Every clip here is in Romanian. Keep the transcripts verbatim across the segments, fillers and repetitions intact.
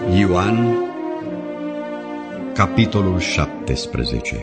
Ioan, capitolul șaptesprezece.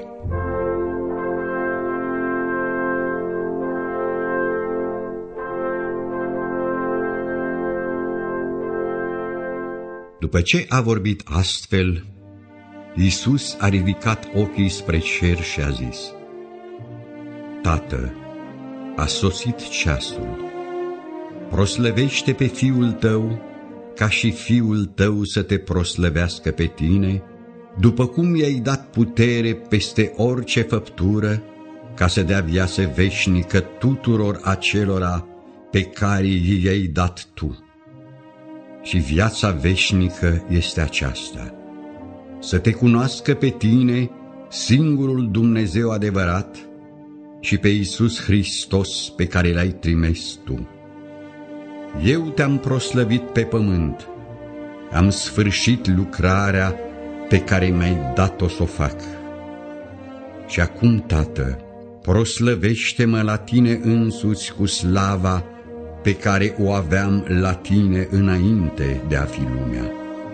După ce a vorbit astfel, Iisus a ridicat ochii spre cer și a zis: Tată, a sosit ceasul. Proslăvește pe Fiul Tău, ca și Fiul Tău să te proslăvească pe Tine, după cum i-ai dat putere peste orice făptură, ca să dea viață veșnică tuturor acelora pe care i-ai dat Tu. Și viața veșnică este aceasta: să te cunoască pe Tine, singurul Dumnezeu adevărat, și pe Iisus Hristos pe care L-ai trimis Tu. Eu Te-am proslăvit pe pământ, am sfârșit lucrarea pe care Mi-ai dat-o să o fac. Și acum, Tată, proslăvește-mă la Tine însuți cu slava pe care o aveam la Tine înainte de a fi lumea.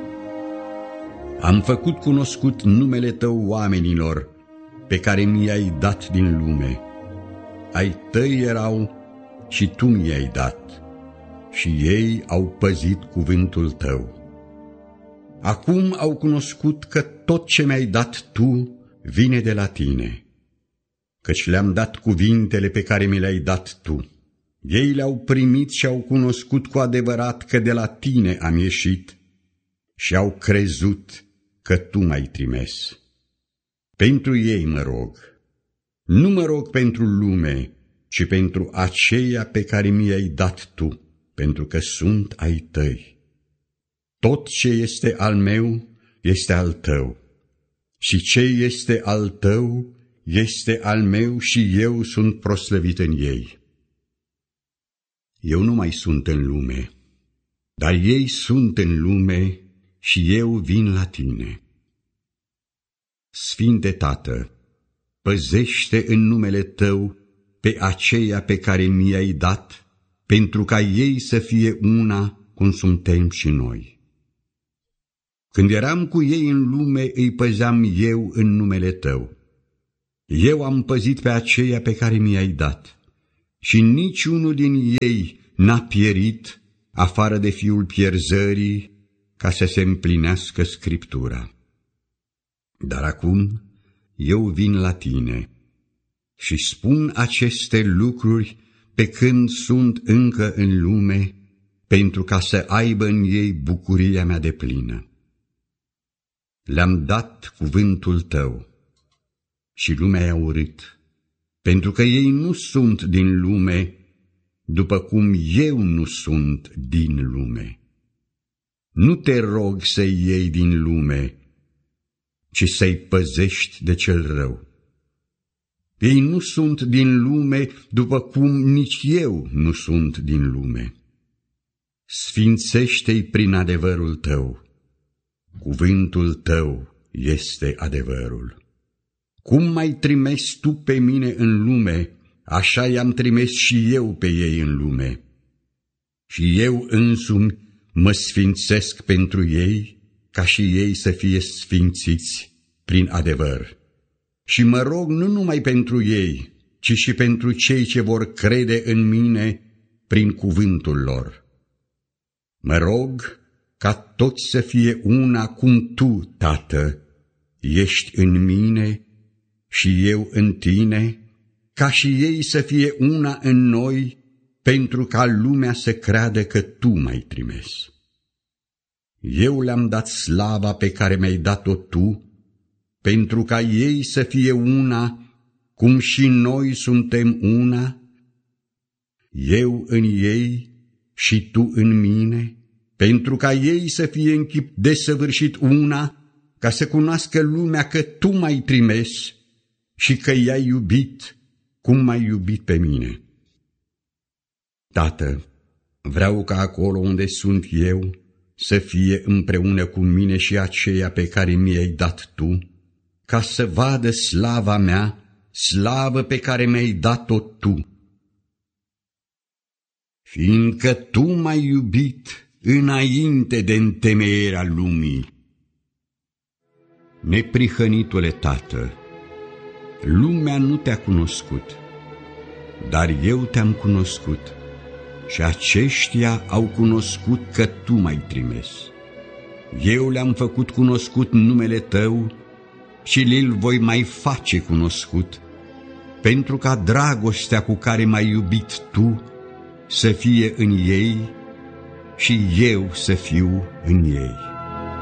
Am făcut cunoscut numele Tău oamenilor pe care mi-ai dat din lume. Ai Tăi erau și Tu mi-ai dat, și ei au păzit cuvântul Tău. Acum au cunoscut că tot ce mi-ai dat Tu vine de la Tine, căci le-am dat cuvintele pe care mi le-ai dat Tu. Ei le-au primit și au cunoscut cu adevărat că de la Tine am ieșit și au crezut că Tu m-ai trimis. Pentru ei mă rog. Nu mă rog pentru lume, ci pentru aceia pe care mi-ai dat Tu, pentru că sunt ai Tăi. Tot ce este al meu este al Tău, și ce este al Tău este al meu și eu sunt proslăvit în ei. Eu nu mai sunt în lume, dar ei sunt în lume și eu vin la Tine. Sfinte Tată, păzește în numele Tău pe aceia pe care mi-ai dat, pentru ca ei să fie una cum suntem și noi. Când eram cu ei în lume, îi păzeam eu în numele Tău. Eu am păzit pe aceia pe care mi-ai dat, și niciunul din ei n-a pierit, afară de fiul pierzării, ca să se împlinească Scriptura. Dar acum eu vin la Tine și spun aceste lucruri pe când sunt încă în lume, pentru ca să aibă în ei bucuria mea deplină. Le-am dat cuvântul Tău și lumea i-a urât, pentru că ei nu sunt din lume, după cum eu nu sunt din lume. Nu te rog să-i iei din lume, ci să-i păzești de cel rău. Ei nu sunt din lume, după cum nici eu nu sunt din lume. Sfințește-i prin adevărul Tău. Cuvântul Tău este adevărul. Cum m-ai trimis Tu pe mine în lume, așa i-am trimis și eu pe ei în lume. Și eu însumi mă sfințesc pentru ei, ca și ei să fie sfințiți prin adevăr. Și mă rog nu numai pentru ei, ci și pentru cei ce vor crede în mine prin cuvântul lor. Mă rog ca toți să fie una cum Tu, Tată, ești în mine și eu în Tine, ca și ei să fie una în noi, pentru ca lumea să creadă că Tu m-ai trimis. Eu le-am dat slava pe care mi-ai dat-o Tu, pentru ca ei să fie una, cum și noi suntem una, eu în ei și Tu în mine, pentru ca ei să fie în chip desăvârșit una, ca să cunoască lumea că Tu m-ai trimis și că i-ai iubit cum m-ai iubit pe mine. Tată, vreau ca acolo unde sunt eu să fie împreună cu mine și aceia pe care mi-ai dat Tu, ca să vadă slava mea, slavă pe care mi-ai dat-o Tu. Fiindcă Tu m-ai iubit, înainte de întemeierea lumii. Neprihănitule Tată, lumea nu te-a cunoscut, dar eu te-am cunoscut și aceștia au cunoscut că tu m-ai trimis. Eu le-am făcut cunoscut numele tău și li-l voi mai face cunoscut, pentru ca dragostea cu care m-ai iubit tu să fie în ei și eu să fiu în ei.